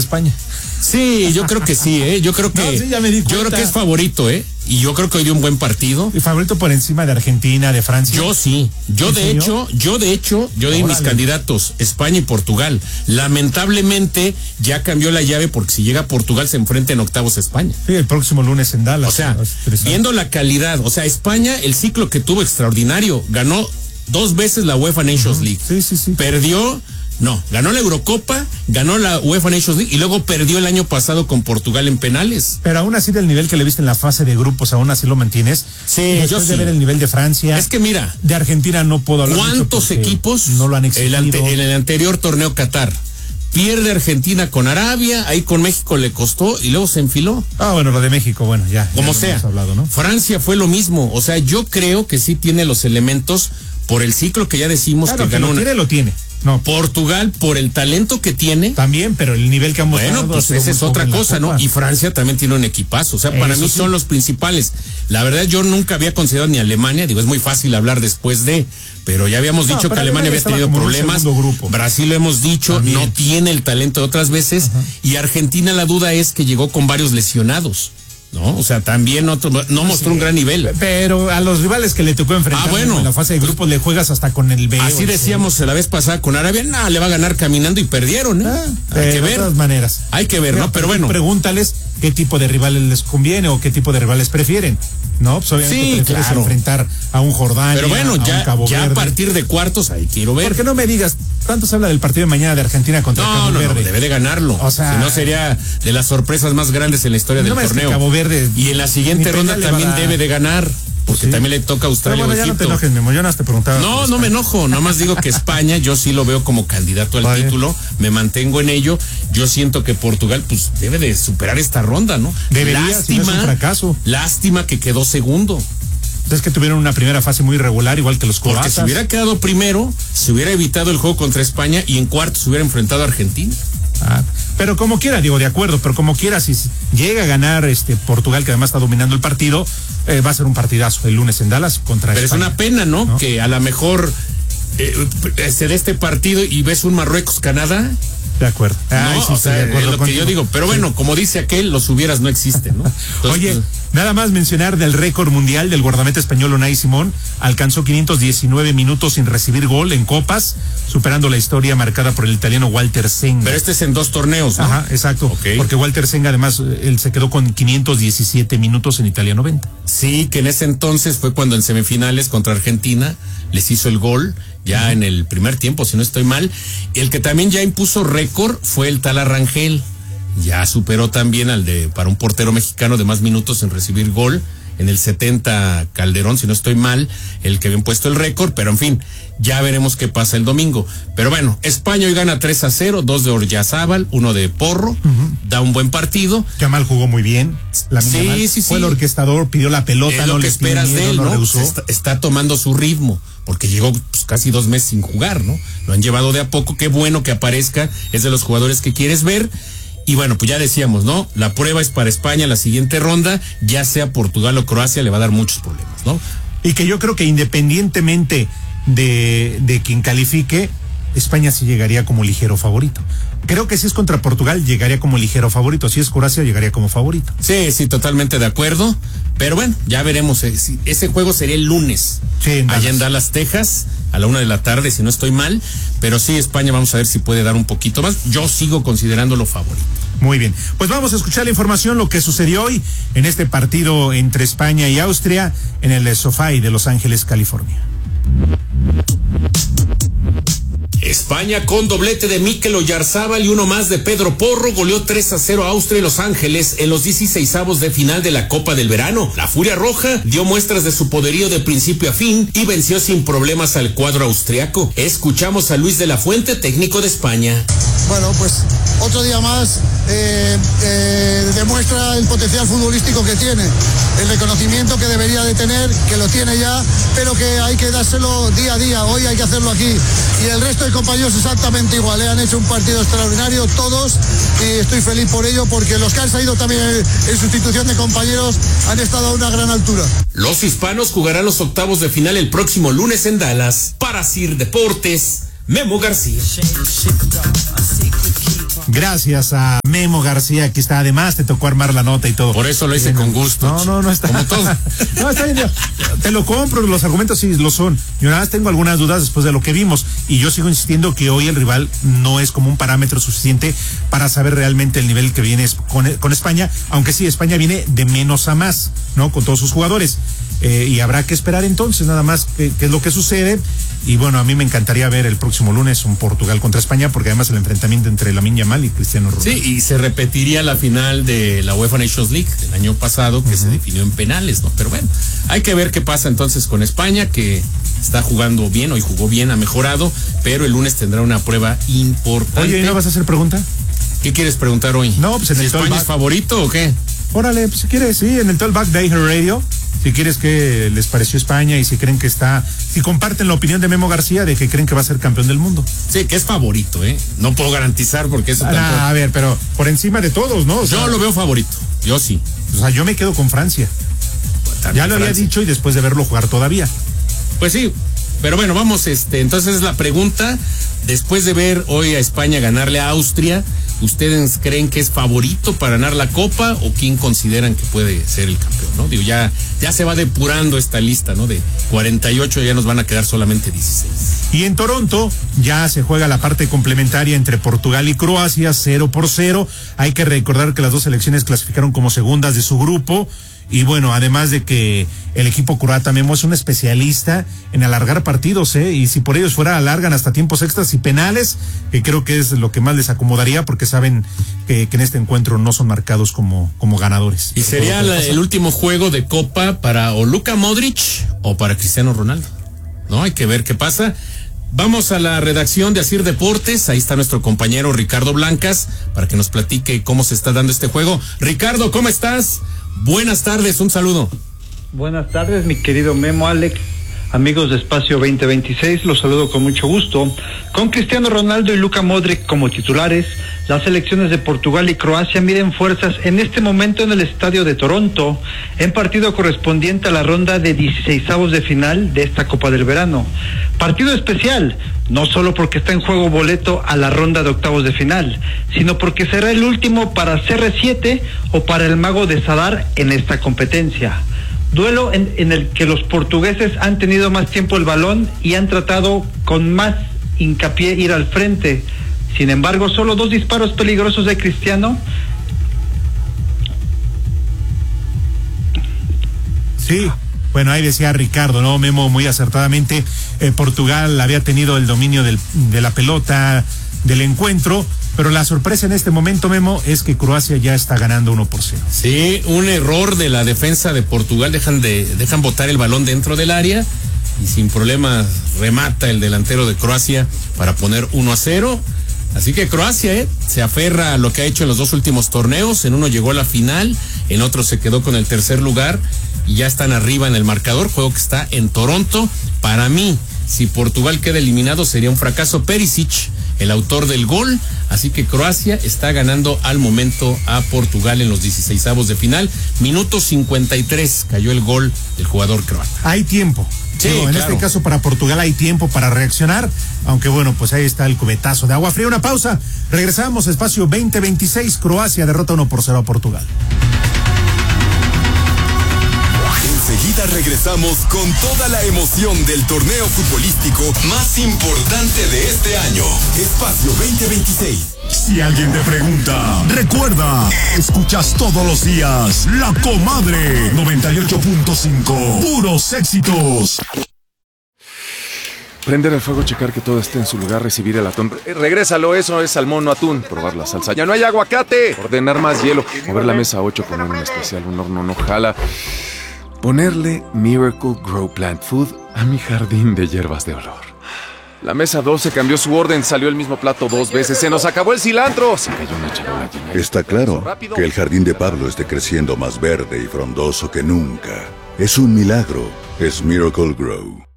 España. Sí, yo creo que sí, Yo creo que yo creo que es favorito, Y yo creo que hoy dio un buen partido. ¿Y favorito por encima de Argentina, de Francia? Yo sí. Yo de hecho, di mis candidatos, España y Portugal. Lamentablemente ya cambió la llave porque si llega Portugal se enfrenta en octavos a España. Sí, el próximo lunes en Dallas. O sea, viendo la calidad, España, el ciclo que tuvo extraordinario, ganó 2 veces la UEFA Nations League. Sí. Ganó la Eurocopa, ganó la UEFA Nations League y luego perdió el año pasado con Portugal en penales. Pero aún así del nivel que le viste en la fase de grupos, aún así lo mantienes. Sí, después de ver el nivel de Francia. Es que mira, de Argentina no puedo hablar. ¿Cuántos equipos no lo han exigido? En el anterior torneo Qatar pierde Argentina con Arabia, ahí con México le costó y luego se enfiló. Bueno, lo de México, bueno, ya. Como sea, hablado, ¿no? Francia fue lo mismo, yo creo que sí tiene los elementos por el ciclo que ya decimos que ganó. Lo tiene. No. Portugal, por el talento que tiene. También, pero el nivel que han mostrado. Bueno, pues esa es otra cosa, ¿no? Y Francia también tiene un equipazo. Para mí son los principales. La verdad, yo nunca había considerado ni Alemania. Digo, es muy fácil hablar después de. Pero ya habíamos dicho que Alemania había tenido problemas. Brasil lo hemos dicho, también. No tiene el talento de otras veces. Ajá. Y Argentina, la duda es que llegó con varios lesionados. ¿No? También no mostró un gran nivel. Pero a los rivales que le tocó enfrentar en la fase de grupos le juegas hasta con el B. Así decíamos la vez pasada con Arabia, le va a ganar caminando y perdieron, Hay que ver. De todas maneras. Hay que ver, ¿no? Pero bueno. Pregúntales qué tipo de rivales les conviene o qué tipo de rivales prefieren. No, pues obviamente prefieres enfrentar a un Jordania, pero bueno, a un Cabo Verde. A partir de cuartos, ahí quiero ver. Porque no me digas, tanto se habla del partido de mañana de Argentina contra Cabo Verde. No, debe de ganarlo. Si no sería de las sorpresas más grandes en la historia del torneo. Cabo Verde, y en la siguiente ronda también debe de ganar. Porque también le toca a Australia o Egipto. Ya no te enojes, Memo, yo no te preguntaba. No me enojo, nomás digo que España yo sí lo veo como candidato al título, me mantengo en ello. Yo siento que Portugal pues debe de superar esta ronda, ¿no? Lástima, si no es un fracaso. Lástima que quedó segundo. Es que tuvieron una primera fase muy irregular, igual que los croatas. Porque si hubiera quedado primero, se hubiera evitado el juego contra España y en cuartos se hubiera enfrentado a Argentina. Pero como quiera, digo, de acuerdo, pero como quiera, si llega a ganar Portugal, que además está dominando el partido, va a ser un partidazo el lunes en Dallas contra Pero España. Es una pena, ¿no? Que a lo mejor se dé este partido y ves un Marruecos-Canadá. De acuerdo. De acuerdo es lo que yo digo. Pero bueno, como dice aquel, los hubieras no existen, ¿no? Entonces, oye, nada más mencionar del récord mundial del guardameta español Unai Simón. Alcanzó 519 minutos sin recibir gol en copas, superando la historia marcada por el italiano Walter Senga. Pero este es en 2 torneos, ¿no? Ajá, exacto. Okay. Porque Walter Senga, además, él se quedó con 517 minutos en Italia 90. Sí, que en ese entonces fue cuando en semifinales contra Argentina les hizo el gol, ya en el primer tiempo, si no estoy mal. El que también ya impuso récord fue el tal Arrangel. Ya superó también para un portero mexicano de más minutos sin recibir gol. En el 70 Calderón, si no estoy mal, el que había impuesto el récord, pero en fin, ya veremos qué pasa el domingo. Pero bueno, España hoy gana 3-0, 2 de Oryazábal, 1 de Porro, da un buen partido. Yamal jugó muy bien. Sí. Fue el orquestador, pidió la pelota, es lo que esperas de él, ¿no? Está tomando su ritmo, porque llegó casi 2 meses sin jugar, ¿no? Lo han llevado de a poco, qué bueno que aparezca, es de los jugadores que quieres ver. Y bueno, pues ya decíamos, ¿no? La prueba es para España la siguiente ronda, ya sea Portugal o Croacia, le va a dar muchos problemas, ¿no? Y que yo creo que independientemente de quien califique, España sí llegaría como ligero favorito. Creo que si es contra Portugal, llegaría como ligero favorito. Si es Croacia, llegaría como favorito. Sí, totalmente de acuerdo. Pero bueno, ya veremos. Ese juego sería el lunes. Sí, allá en Dallas, Texas, a la 1:00 p.m, si no estoy mal. Pero sí, España, vamos a ver si puede dar un poquito más. Yo sigo considerándolo favorito. Muy bien. Pues vamos a escuchar la información, lo que sucedió hoy en este partido entre España y Austria en el SoFi de Los Ángeles, California. España con doblete de Mikel Oyarzábal y uno más de Pedro Porro goleó 3-0 a Austria y Los Ángeles en los 16avos de final de la Copa del Verano. La Furia Roja dio muestras de su poderío de principio a fin y venció sin problemas al cuadro austriaco. Escuchamos a Luis de la Fuente, técnico de España. Bueno, pues otro día más demuestra el potencial futbolístico que tiene, el reconocimiento que debería de tener, que lo tiene ya, pero que hay que dárselo día a día. Hoy hay que hacerlo aquí. Y el resto de compañeros exactamente igual. Han hecho un partido extraordinario todos y estoy feliz por ello, porque los que han salido también en sustitución de compañeros han estado a una gran altura. Los hispanos jugarán los octavos de final el próximo lunes en Dallas. Para Sir Deportes, Memo García. Gracias a Memo García, que está. Además, te tocó armar la nota y todo. Por eso lo hice con gusto. No está. Como todo. No, está bien. Te lo compro, los argumentos sí lo son. Yo nada más tengo algunas dudas después de lo que vimos. Y yo sigo insistiendo que hoy el rival no es como un parámetro suficiente para saber realmente el nivel que viene con España. Aunque sí, España viene de menos a más, ¿no? Con todos sus jugadores. Y habrá que esperar entonces nada más qué es lo que sucede. Y bueno, a mí me encantaría ver el próximo lunes un Portugal contra España, porque además el enfrentamiento entre Lamine Yamal y Cristiano Ronaldo. Sí, y se repetiría la final de la UEFA Nations League del año pasado, que se definió en penales, ¿no? Pero bueno, hay que ver qué pasa entonces con España, que está jugando bien, hoy jugó bien, ha mejorado, pero el lunes tendrá una prueba importante. Oye, ¿no vas a hacer pregunta? ¿Qué quieres preguntar hoy? No, pues en ¿Si el España es favorito o qué? Órale, pues si quieres, sí, en el Talkback de Iher Radio. Si quieres, ¿qué les pareció España? Y si creen que si comparten la opinión de Memo García de que creen que va a ser campeón del mundo. Sí, que es favorito, ¿eh? No puedo garantizar porque eso tampoco. A ver, pero por encima de todos, ¿no? Yo lo veo favorito, yo sí. O sea, yo me quedo con Francia. Ya lo había dicho y después de verlo jugar todavía. Pues sí, pero bueno, vamos, entonces la pregunta, después de ver hoy a España ganarle a Austria, ¿ustedes creen que es favorito para ganar la Copa o quién consideran que puede ser el campeón, no? Digo, ya se va depurando esta lista, ¿no? De 48 ya nos van a quedar solamente 16. Y en Toronto ya se juega la parte complementaria entre Portugal y Croacia, 0-0. Hay que recordar que las dos selecciones clasificaron como segundas de su grupo. Y bueno, además de que el equipo croata, Memo, es un especialista en alargar partidos, y si por ellos fuera, alargan hasta tiempos extras y penales, que creo que es lo que más les acomodaría, porque saben que en este encuentro no son marcados como ganadores. Y sería el último juego de Copa para o Luka Modric o para Cristiano Ronaldo, ¿no? Hay que ver qué pasa. Vamos a la redacción de Asir Deportes, ahí está nuestro compañero Ricardo Blancas, para que nos platique cómo se está dando este juego. Ricardo, ¿cómo estás? Buenas tardes, un saludo. Buenas tardes, mi querido Memo, Alex, amigos de Espacio 2026, los saludo con mucho gusto. Con Cristiano Ronaldo y Luka Modric como titulares, las selecciones de Portugal y Croacia miden fuerzas en este momento en el estadio de Toronto, en partido correspondiente a la ronda de 16avos de final de esta Copa del Verano. Partido especial, no solo porque está en juego boleto a la ronda de octavos de final, sino porque será el último para CR7 o para el Mago de Sadar en esta competencia. Duelo en el que los portugueses han tenido más tiempo el balón y han tratado con más hincapié ir al frente. Sin embargo, solo 2 disparos peligrosos de Cristiano. Sí, bueno, ahí decía Ricardo, ¿no? Memo, muy acertadamente, Portugal había tenido el dominio de la pelota del encuentro, pero la sorpresa en este momento, Memo, es que Croacia ya está ganando 1-0. Sí, un error de la defensa de Portugal, dejan botar el balón dentro del área y sin problema remata el delantero de Croacia para poner 1-0. Así que Croacia se aferra a lo que ha hecho en los 2 últimos torneos. En uno llegó a la final, en otro se quedó con el tercer lugar y ya están arriba en el marcador. Juego que está en Toronto. Para mí, si Portugal queda eliminado, sería un fracaso. Perisic, el autor del gol. Así que Croacia está ganando al momento a Portugal en los 16avos de final. Minuto 53 cayó el gol del jugador croata. Hay tiempo. Sí, en este caso para Portugal hay tiempo para reaccionar, aunque bueno, pues ahí está el cubetazo de agua fría. Una pausa, regresamos, Espacio 2026, Croacia derrota 1-0 a Portugal. Enseguida regresamos con toda la emoción del torneo futbolístico más importante de este año. Espacio 2026. Si alguien te pregunta, recuerda, escuchas todos los días La Comadre 98.5, puros éxitos. Prender el fuego, checar que todo esté en su lugar, recibir el atún. Regrésalo, eso es salmón, no atún. Probar la salsa. ¡Ya no hay aguacate! Ordenar más hielo. Mover la mesa 8, poner un especial, un horno no jala. Ponerle Miracle Grow Plant Food a mi jardín de hierbas de olor. La mesa 12 cambió su orden, salió el mismo plato 2 veces. ¡Se nos acabó el cilantro! Se cayó una charola llena. Está claro que el jardín de Pablo esté creciendo más verde y frondoso que nunca. Es un milagro. Es Miracle Grow.